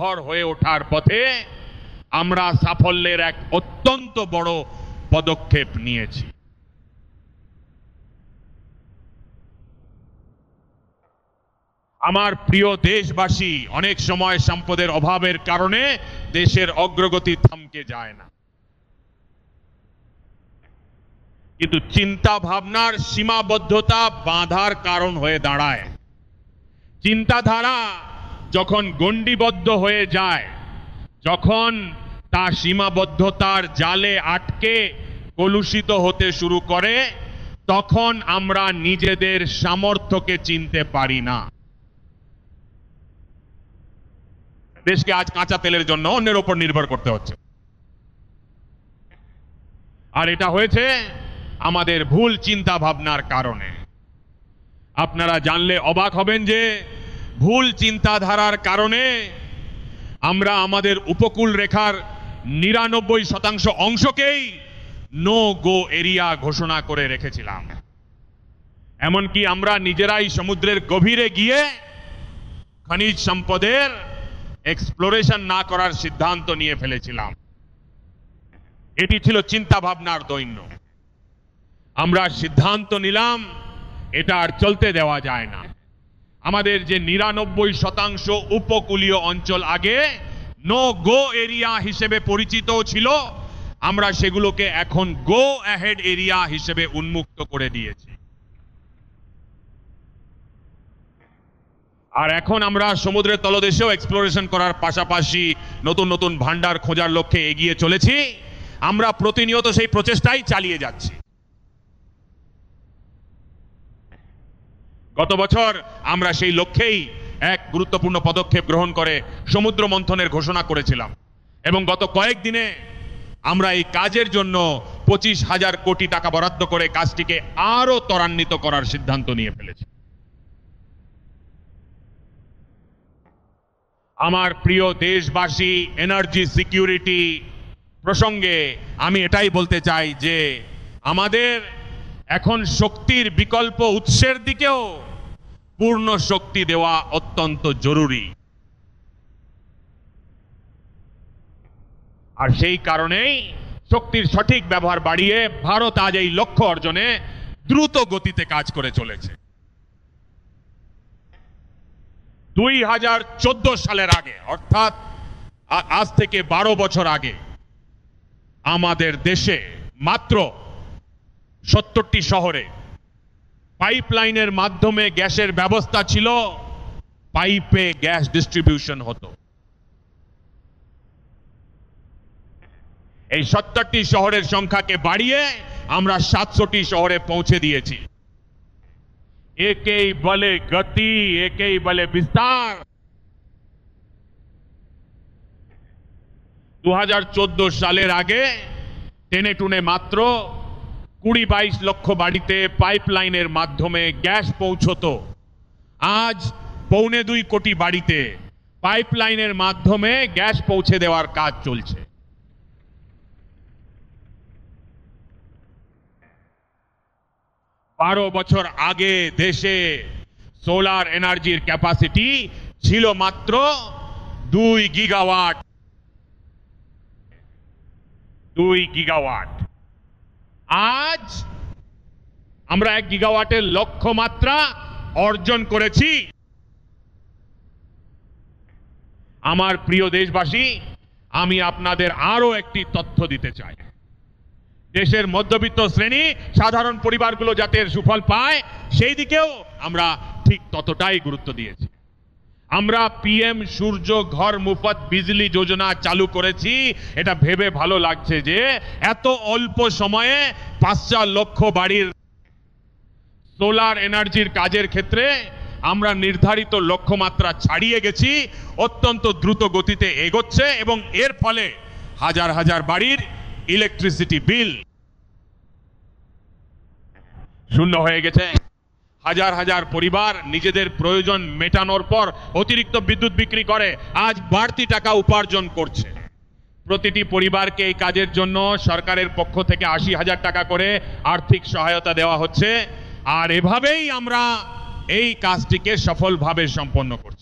আত্মনির্ভর হয়ে ওঠার পথে আমরা সাফল্যের এক অত্যন্ত বড় পদক্ষেপ নিয়েছি। আমার প্রিয় দেশবাসী, অনেক সময় সম্পদের অভাবের কারণে দেশের অগ্রগতি থমকে যায় না, কিন্তু চিন্তা ভাবনার সীমাবদ্ধতা বাধার কারণ হয়ে দাঁড়ায়। চিন্তাধারা যখন গণ্ডিবদ্ধ হয়ে যায়, যখন তা সীমাবদ্ধতার জালে আটকে কলুষিত হতে শুরু করে, তখন আমরা নিজেদের সামর্থ্যকে চিনতে পারি না। দেশকে আজ কাঁচা তেলের জন্য অন্যের উপর নির্ভর করতে হচ্ছে, আর এটা হয়েছে আমাদের ভুল চিন্তা ভাবনার কারণে। আপনারা জানলে অবাক হবেন যে ভুল চিন্তাধারার কারণে আমরা আমাদের উপকূল রেখার ৯৯% অংশকেই নো গো এরিয়া ঘোষণা করে রেখেছিলাম। এমনকি আমরা নিজেরাই সমুদ্রের গভীরে গিয়ে খনিজ সম্পদের এক্সপ্লোরেশন না করার সিদ্ধান্ত নিয়ে ফেলেছিলাম। এটি ছিল চিন্তা ভাবনার দৈন্য। আমরা সিদ্ধান্ত নিলাম এটা আর চলতে দেওয়া যায় না। আমাদের যে ৯৯% উপকূলীয় অঞ্চল আগে নো গো এরিয়া হিসেবে পরিচিত ছিল, আমরা সেগুলোকে এখন গো অ্যাহেড এরিয়া হিসেবে উন্মুক্ত করে দিয়েছি। আর এখন আমরা সমুদ্রের তলদেশেও এক্সপ্লোরেশন করার পাশাপাশি নতুন নতুন ভান্ডার খোঁজার লক্ষ্যে এগিয়ে চলেছি। আমরা প্রতিনিয়ত সেই প্রচেষ্টাই চালিয়ে যাচ্ছি। গত বছর আমরা সেই লক্ষ্যেই এক গুরুত্বপূর্ণ পদক্ষেপ গ্রহণ করে সমুদ্র মন্থনের ঘোষণা করেছিলাম, এবং গত কয়েকদিনে আমরা এই কাজের জন্য ২৫,০০০ কোটি টাকা বরাদ্দ করে কাজটিকে আরো ত্বরান্বিত করার সিদ্ধান্ত নিয়ে ফেলেছি। আমার প্রিয় দেশবাসী, এনার্জি সিকিউরিটি প্রসঙ্গে আমি এটাই বলতে চাই যে আমাদের এখন শক্তির বিকল্প উৎসের দিকেও পূর্ণ শক্তি দেওয়া অত্যন্ত জরুরি। আর সেই কারণেই শক্তির সঠিক ব্যবহার বাড়িয়ে ভারত আজ এই লক্ষ্য অর্জনে দ্রুত গতিতে কাজ করে চলেছে। ২০১৪ সালের আগে, অর্থাৎ আজ থেকে ১২ বছর আগে, আমাদের দেশে মাত্র ৭০টি শহরে পাইপলাইনের মাধ্যমে গ্যাসের ব্যবস্থা ছিল, পাইপে গ্যাস ডিস্ট্রিবিউশন হতো। এই ৭০টি শহরের সংখ্যাকে বাড়িয়ে আমরা ৭০০টি শহরে পৌঁছে দিয়েছি। একেই বলে গতি, একেই বলে বিস্তার। ২০১৪ সালের আগে টেনে টুনে মাত্র ২০-২২ লক্ষ বাড়িতে পাইপলাইনের মাধ্যমে গ্যাস পৌঁছতো। আজ ১.২ কোটি বাড়িতে পাইপলাইনের মাধ্যমে গ্যাস পৌঁছে দেওয়ার কাজ চলছে। বারো বছর আগে দেশে সোলার এনার্জির ক্যাপাসিটি ছিল মাত্র ২ গিগাওয়াট। ২ গিগাওয়াট। আজ আমরা ১ গিগাওয়াটের লক্ষ্যমাত্রা অর্জন করেছি। আমার প্রিয় দেশবাসী, আমি আপনাদের আরো একটি তথ্য দিতে চাই। দেশের মধ্যবিত্ত শ্রেণী, সাধারণ পরিবারগুলো যাতে সুফল পায়, সেই দিকেও আমরা ঠিক ততটাই গুরুত্ব দিয়েছি। আমরা পিএম সূর্য ঘর মুফত বিজলি যোজনা চালু করেছি। এটা ভেবে ভালো লাগছে যে এত অল্প সময়ে ৫ লক্ষ বাড়ির সোলার এনার্জির কাজের ক্ষেত্রে আমরা নির্ধারিত লক্ষ্যমাত্রা ছাড়িয়ে গেছি। অত্যন্ত দ্রুত গতিতে এগোচ্ছে এবং এর ফলে হাজার হাজার বাড়ির ইলেকট্রিসিটি বিল শূন্য হয়ে গেছে। হাজার হাজার পরিবার নিজেদের প্রয়োজন মেটানোর পর অতিরিক্ত বিদ্যুৎ বিক্রি করে আজ বাড়তি টাকা উপার্জন করছে। প্রতিটি পরিবারকে এই কাজের জন্য সরকারের পক্ষ থেকে ৮০,০০০ টাকা করে আর্থিক সহায়তা দেওয়া হচ্ছে। আর এভাবেই আমরা এই কাজটিকে সফলভাবে সম্পন্ন করছি।